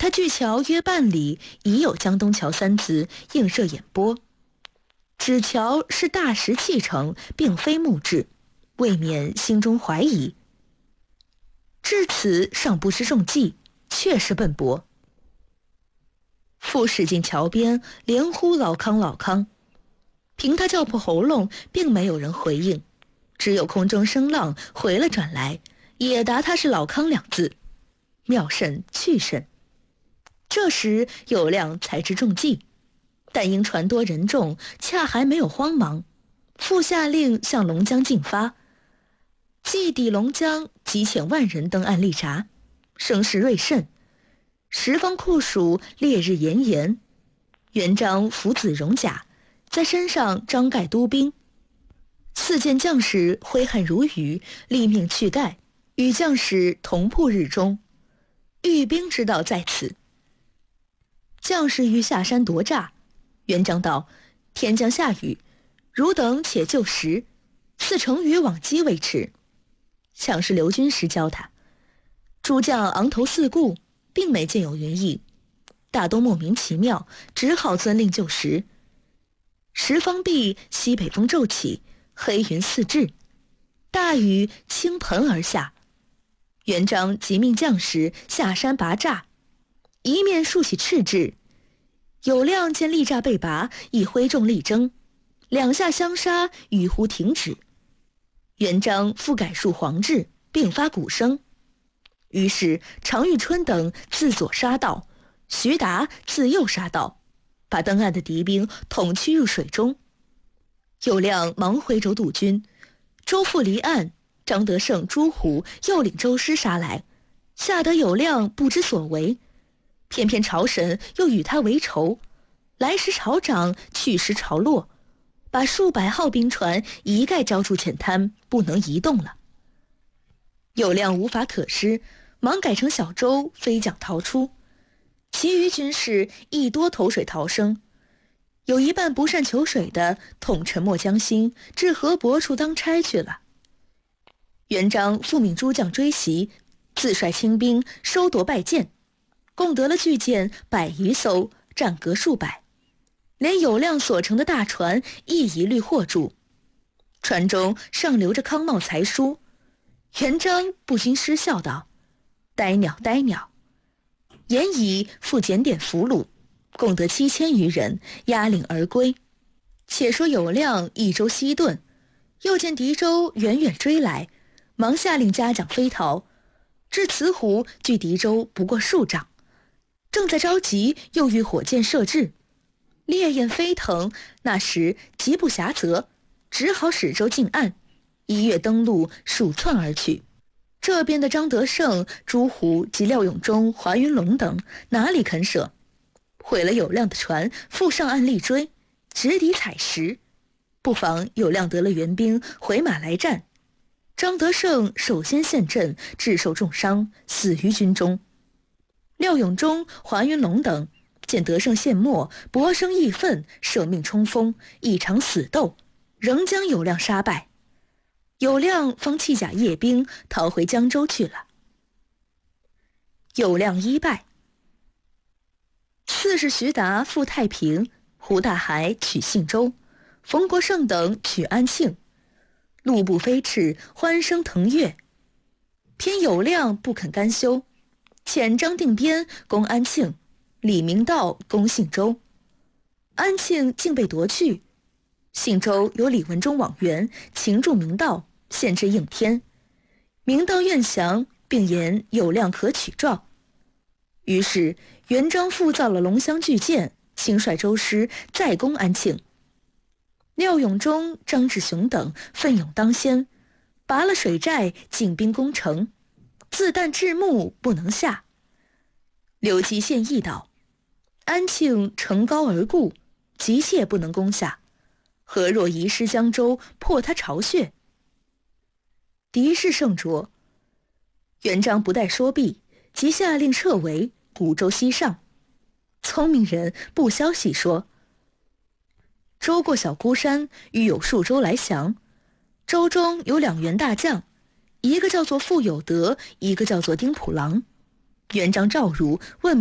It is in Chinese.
他距桥约半里，已有江东桥三字映射眼波，指桥是大石砌成，并非木质，未免心中怀疑。至此尚不失中计，确实笨拙。复驶进桥边，连呼老康老康，凭他叫破喉咙，并没有人回应，只有空中声浪回了转来，也答他是老康两字。妙甚去甚。这时有亮才知中计，但因船多人众，恰还没有慌忙，复下令向龙江进发。既抵龙江，即遣万人登岸力闸，声势锐甚。十方酷暑，烈日炎炎。元璋服紫绒甲，在身上张盖督兵，次见将士挥汗如雨，立命去盖，与将士同铺日中。御兵之道在此。将士欲下山夺栅，元璋道：天将下雨，汝等且就时，似乘雨往击为迟。像是刘军时教他，诸将昂头四顾，并没见有云意，大都莫名其妙，只好遵令就时。时方毕，西北风骤起，黑云四至，大雨倾盆而下。元璋即命将士下山拔栅，一面竖起赤志。有亮见力栅被拔，亦挥众力争，两下相杀，雨忽停止。元璋复改竖黄志，并发鼓声。于是常遇春等自左杀道，徐达自右杀道，把登岸的敌兵统驱入水中。有亮忙回州督军，周复离岸，张德胜、朱虎又领周师杀来，吓得有亮不知所为。偏偏朝臣又与他为仇，来时朝涨，去时朝落，把数百号兵船一概招出浅滩，不能移动了。有亮无法可施，忙改成小舟飞桨逃出，其余军士亦多投水逃生。有一半不善求水的，统沉没江心，至河伯处当差去了。元璋复命诸将追袭，自率轻兵收夺败舰，共得了巨舰100余艘，战革数百，连有亮所乘的大船亦一律获住。船中尚留着康茂才书。元璋不禁失笑道：呆鸟呆鸟。言以复检点俘虏，共得7000余人，押领而归。且说有亮一舟西遁，又见敌舟远远追来，忙下令嘉奖飞逃，至慈湖距敌舟不过数丈，正在着急，又遇火箭射至，烈焰飞腾，那时急不暇择，只好使舟进岸，一跃登陆，数窜而去。这边的张德胜、朱虎及廖永忠、华云龙等哪里肯舍，毁了有亮的船，复上岸力追，直抵采石。不妨有亮得了援兵，回马来战。张德胜首先陷阵，致受重伤，死于军中。廖永忠、华云龙等见德胜陷没，勃生义愤，舍命冲锋，一场死斗，仍将有亮杀败。有亮方弃甲夜兵，逃回江州去了。有亮一败。次是徐达复太平，胡大海取信州，冯国胜等取安庆，路不飞驰，欢声腾跃。偏有亮不肯甘休，遣张定边攻安庆，李明道攻信州。安庆竟被夺去，信州由李文忠往援，擒住明道，献至应天。明道愿降，并言有亮可取状。于是元璋复造了龙骧巨舰，亲率周师再攻安庆。廖永忠、张志雄等奋勇当先，拔了水寨，进兵攻城，自弹至木不能下。刘基献议道：安庆城高而固，急切不能攻下，何若移师江州，破他巢穴？敌势甚着，元璋不待说毕，即下令撤围，古州西上。聪明人不消息说，周过小孤山，欲有数州来降。州中有2员大将，一个叫做傅有德，一个叫做丁普郎。元璋召入，问